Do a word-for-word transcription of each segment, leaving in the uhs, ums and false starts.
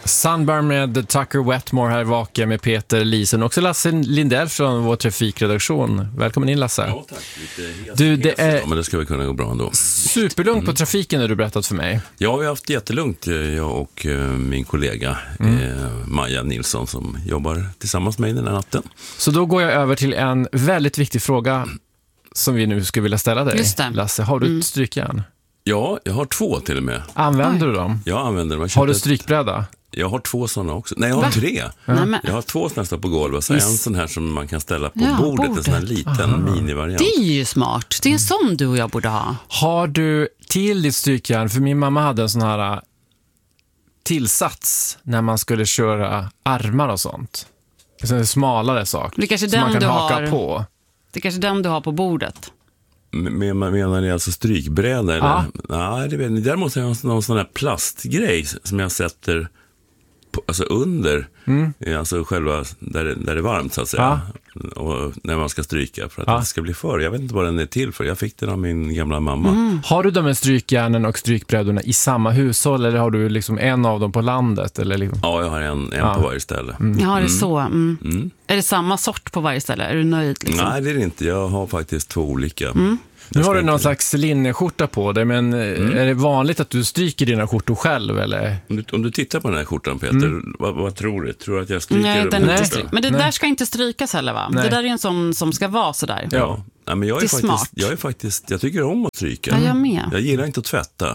Sunburn med Tucker Wetmore här vaken med Peter Lisen. Också Lasse Lindell från vår trafikredaktion. Välkommen in, Lasse. Ja, tack. Lite hes, du, det hes, är ja, men det ska väl kunna gå bra ändå. Superlugnt mm. på trafiken har du berättat för mig. Ja, vi har haft jättelugnt, jag och uh, min kollega mm. eh, Maja Nilsson som jobbar tillsammans med mig den här natten. Så då går jag över till en väldigt viktig fråga som vi nu skulle vilja ställa dig. Just det. Lasse, har du Mm. ett strykjärn? Ja, jag har två till och med. Använder Oj. du dem? Jag använder dem. Har du strykbräda? Jag har två sådana också. Nej, jag har Va? tre. Mm. Jag har två sådana på golvet. Så en sån här som man kan ställa på ja, bordet. bordet. En sån här liten Aha. minivariant. Det är ju smart. Det är en sån du och jag borde ha. Har du till ditt strykjärn? För min mamma hade en sån här tillsats när man skulle köra armar och sånt. En smalare sak. Det kanske som den man kan du haka har, på. Det är kanske den du har på bordet. Men, menar ni alltså strykbräda? Eller? Ja. Nej, det vet ni. Däremot har jag någon sån här plastgrej som jag sätter på, alltså under, mm. alltså själva där, där det är varmt så att säga. Ja. Och när man ska stryka för att ja. det ska bli för. Jag vet inte vad den är till för. Jag fick den av min gamla mamma. Mm. Har du de här strykjärnen och strykbrädorna i samma hushåll eller har du liksom en av dem på landet? Eller liksom? Ja, jag har en, en ja. på varje ställe. Mm. Ja, det är mm. så. Mm. Mm. Är det samma sort på varje ställe? Är du nöjd? Liksom? Nej, det är det inte. Jag har faktiskt två olika. Mm. Nu har du någon slags linneskjorta på dig, men mm. är det vanligt att du stryker dina skjortor själv? Eller? Om, du, om du tittar på den här skjortan, Peter, mm. vad, vad tror du? Tror du att jag stryker? Nej, den Nej. inte stryk. Men det Nej. där ska inte strykas heller, va? Nej. Det där är en sån som ska vara sådär. Ja, ja men jag är, det är faktiskt, smart. Jag är faktiskt, jag tycker om att stryka. Ja, jag med. Jag gillar inte att tvätta.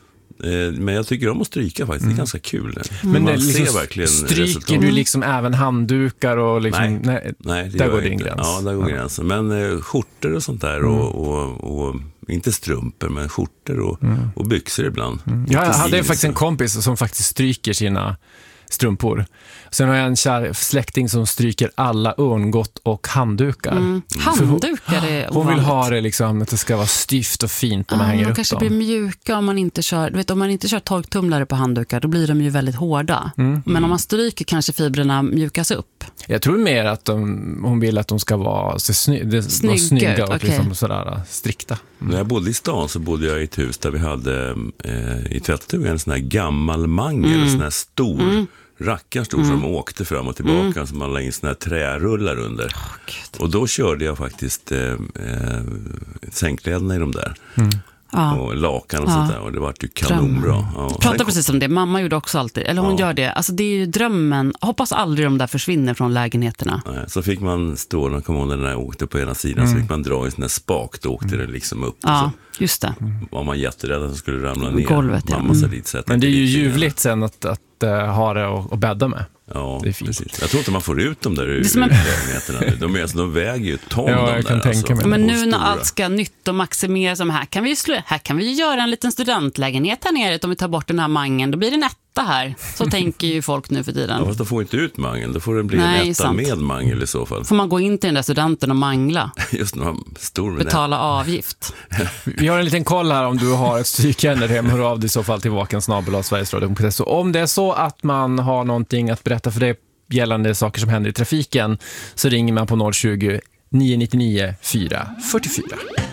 Men jag tycker om att stryka faktiskt, det är ganska kul. Mm. Men man liksom, ser verkligen stryker resultat. du liksom även handdukar och liksom, nej, nej, nej det där går din inte. gräns. Ja, där går ja. gränsen. Men eh, skjortor och sånt där mm. och, och, och inte strumpor, men skjortor och, mm. och byxor ibland. Mm. Jag hade faktiskt en kompis som faktiskt stryker sina strumpor. Sen har jag en kär släkting som stryker alla örngott och handdukar. Mm. Handdukar är hon, hon vill ha det liksom att det ska vara stift och fint när man ah, hänger de upp kanske dem. blir mjuka om man inte kör, du vet, om man inte kör torktumlare på handdukar, då blir de ju väldigt hårda. Mm. Men om man stryker kanske fibrerna mjukas upp. Jag tror mer att de, hon vill att de ska vara, så sny, det, Snygga, vara snygga och okay. liksom sådär strikta. Mm. När jag bodde i stan så bodde jag i ett hus där vi hade eh, i tvättstugan en sån här gammal mangel, mm. en sån här stor mm. rackaren stod mm. som åkte fram och tillbaka mm. som man la in såna här trärullar under. Oh, och då körde jag faktiskt eh, eh, sängkläderna i de där. Mm. Ja. Och lakan och ja. sånt där. Och det var ju kanonbra. Ja. Jag pratar precis om det. Mamma gjorde också alltid. Eller hon ja. gör det. Alltså det är ju drömmen. Hoppas aldrig de där försvinner från lägenheterna. Nej, så fick man stå och kom när den åkte på ena sidan. Mm. Så fick man dra i en sån här spak. Då åkte det liksom upp. Ja, så just det. var man jätterädd att det skulle ramla ner. Golvet, ja. Mamma, mm. så Men det är ju ljuvligt sen att, att uh, ha det och, och bädda med. Ja, det är fint. Precis. Jag tror inte man får ut dem där ur en... lägenheterna. De, är, alltså, de väger ju ton. Ja, de jag kan där, tänka alltså. mig. Men nu när allt ska nytt och maximeras, som här kan vi ju slå, här kan vi ju göra en liten studentlägenhet här nere. Om vi tar bort den här mangen, då blir det en etta här. Så tänker ju folk nu för tiden. Ja, fast då får inte ut mangen. Då får det bli Nej, en etta sant. med mangel i så fall. Får man gå in till den där studenten och mangla. Just nu, stor med betala avgift. Vi har en liten koll här om du har ett strykjärn där hemma. Hör av dig i så fall till vaken snabel-a Sveriges Radio. Så om det är så att man har någonting att berätta för dig gällande saker som händer i trafiken så ringer man på noll tjugo, nio nio nio, fyra fyra fyra.